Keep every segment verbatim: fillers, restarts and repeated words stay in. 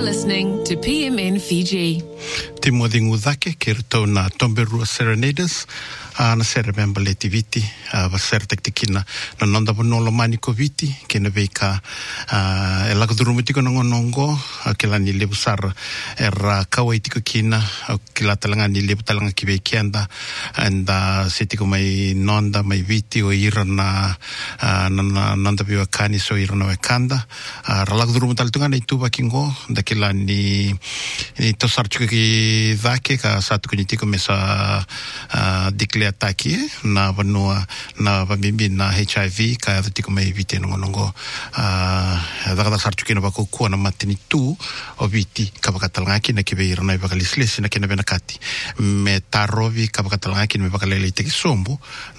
listening to P M N Fiji. Te moði ngudhake ke rito na Tomberua Serenaders a na sere member le tiviti a va sere tektikina na nonda bonolo mani koviti ke na veika e la kudrumu tiko na ngonongo ke la ni lebu sar era kawai tiko kina ke la talanga ni lebu talanga ki veikianda anda se tiko mai nonda mai viti o ira na na nonda biwa kani so ira na wekanda ra la kudrumu taltunga na ituba kingo da ke la ni ni tosar chuka ki dhake ka satu kuni tiko mesa declare taki na vanua na vamimbi na H I V ka ava tiko mai viti nongonongo dhaka sartu kina wako kua na matini tu o viti ka wakatalangaki na kiwe irana i wakalislesi na kina vena kati me tarovi ka wakatalangaki na me wakalele teki sombu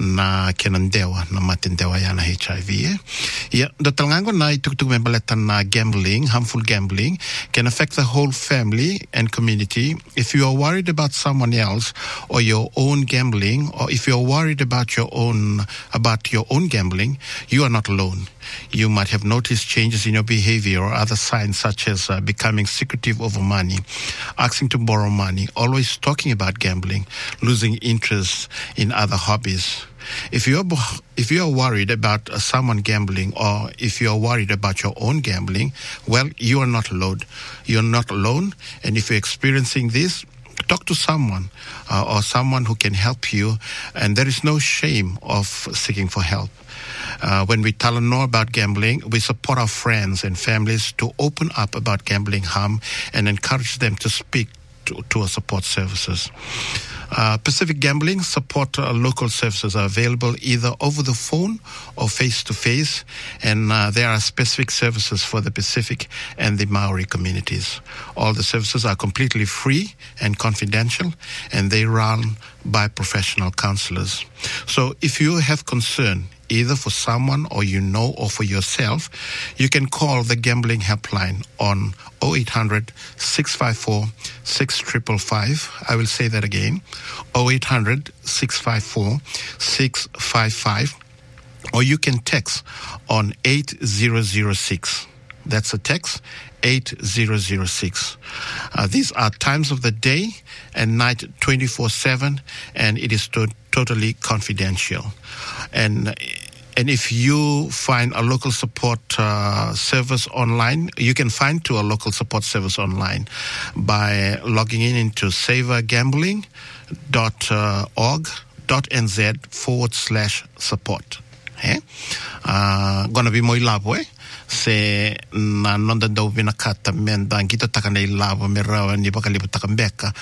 na kena ndewa na matin ndewa ya na H I V eh? Ya, do talangango na itukutuku me baleta na gambling, harmful gambling can affect the whole family and community. If you are worried about someone else or your own gambling, or if you're worried about your own about your own gambling, you are not alone. You might have noticed changes in your behavior or other signs such as uh, becoming secretive over money, asking to borrow money, always talking about gambling, losing interest in other hobbies. If you're if you are worried about uh, someone gambling, or if you are worried about your own gambling, well, you are not alone. You're not alone, and if you're experiencing this, talk to someone uh, or someone who can help you, and there is no shame of seeking for help. Uh, when we tell and know about gambling, we support our friends and families to open up about gambling harm and encourage them to speak to, to our support services. Uh, Pacific Gambling support uh, local services are available either over the phone or face-to-face, and uh, there are specific services for the Pacific and the Maori communities. All the services are completely free and confidential, and they run by professional counselors. So if you have concern, either for someone or you know or for yourself, you can call the gambling helpline on oh eight hundred, six five four, six five five five. I will say that again, oh eight hundred, six five four, six five five. Or you can text on eight zero zero six. That's a text, eight zero zero six. Uh, these are times of the day and night twenty-four seven, and it is to- totally confidential. And and if you find a local support uh, service online, you can find to a local support service online by logging in into saver gambling dot org dot n z forward slash support. Eh? Uh, gonna be moi labo, eh? Se na nonda do vina kata menda ngito taka nei lavo me rawa ni baka libu taka mbeka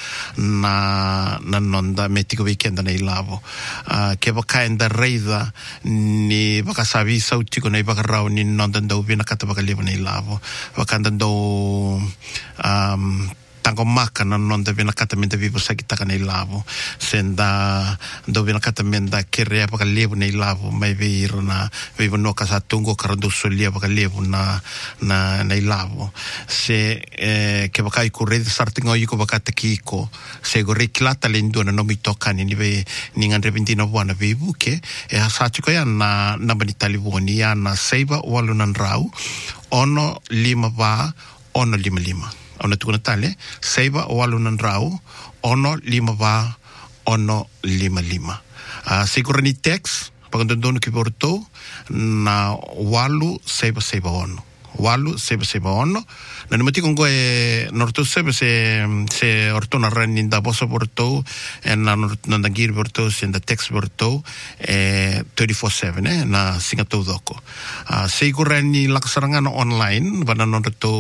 na na nonda me tiko weekenda nei lavo uh, ke baka enda reida ni baka sabi sau tiko nei baka rawa ni nonda do vina kata baka libu nei lavo baka enda do um, tango maka na nonda vina kata menda vivo sa kitaka nei lavo senda do vina kata menda kerea baka lebu nei lavo mai veiro na vivo no kasa tungo karando solia baka lebu na na nei lavo se eh, ke baka iku redi sartingo iko baka tekiko se go reklata lendo na no mi toka ni ve ningandre vintino buana vivu ke e hasachi ko ya na na banitali boni ya na seiba walunan rau ono lima va ono lima lima ona tukuna tale seiba walunan rau ono lima va ono lima lima uh, sigura ni text pagandono ki porto na walu seiba seiba ono walu seiba seiba ono na nimati kongo e norto seiba se se ortona rani da boso porto e na na gir porto se da text porto e twenty-four seven eh na singato doko uh, sigura ni laksarangana online bana norto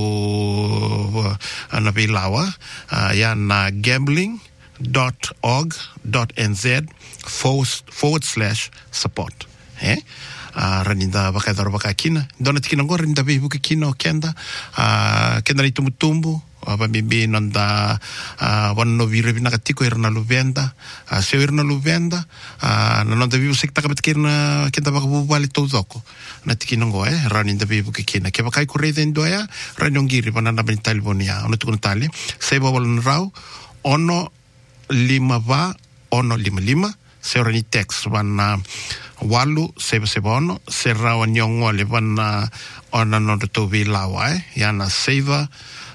na bilawa uh, ya na gambling dot org dot n z forward, forward slash support eh uh, raninda baka daro baka kina dona tikina ngor rinda be buki kina kenda uh, kenda ni tumutumbu aba bibi nanda uh, wanno vire vina katiko irna luvenda uh, se irna luvenda uh, na nanda vivo sekta ka betkirna kenda baka bubali tozoko na tikina ngo eh raninda be buki kina ke baka ku rede ndoya ranongiri banana bental bonia ono tukun tali se bobol rau ono lima va ono lima lima se orani text wana walu seba seba ono se rawa nyongole wana ona no to vi lawa eh yana save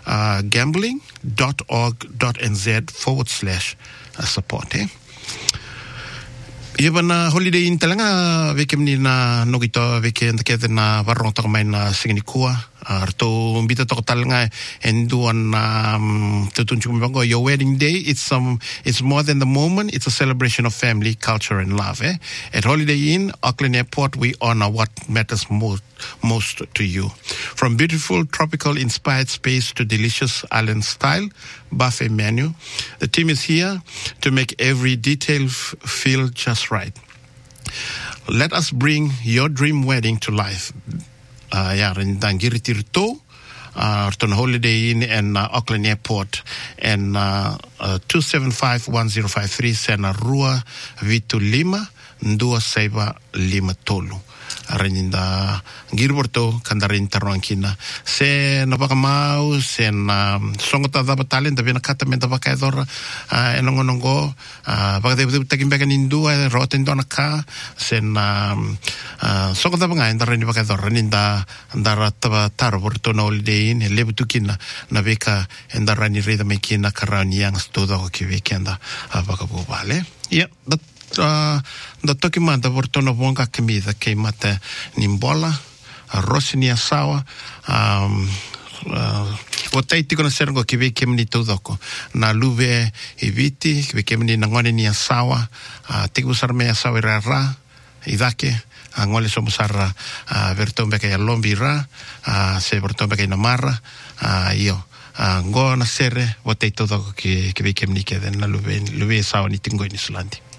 uh, gambling dot org dot n z forward slash support. Eh? Ia wana holiday in talanga veke mni na nogito veke ndakete na warong taka mai na singinikua arto mbita taka talanga enduan um, tutunchu kumbango your wedding day it's um it's more than the moment, it's a celebration of family, culture and love. Eh? At Holiday Inn Auckland Airport we honor what matters most most to you. From beautiful tropical inspired space to delicious island style buffet menu, the team is here to make every detail f- feel just right. Let us bring your dream wedding to life. Uh, yeah, in Dangiritirto, uh, to Holiday Inn and uh, Auckland Airport, and uh, uh, two seven five one zero five three Sena Rua Vitu Lima Ndua Seiva Lima Tolu. Arinda Gilberto Kandarin Taronkina se na bakamau se na songota da batalent da kata menta bakaidor enongonongo bagade bu takim bakan indu roten dona ka se na songota banga indar ni bakaidor ninda ndara taba tar borto no holiday in lebutukina na beka indar ni reda mekina karani yang studo ki weekenda bakabu vale yeah that Uh, da toki manda vortono bonga comida que mata nimbola arroz ni asawa um o taiti kono sergo ki ve kemni todoko na luve e viti ki ve kemni na ngone ni asawa te busar me asawa ra idake angole somos arra vertombe que lombira se vertombe que namarra io ngona sere o taiti todoko ki ki ve kemni ke den na luve luve asawa ni tingo ni sulandi.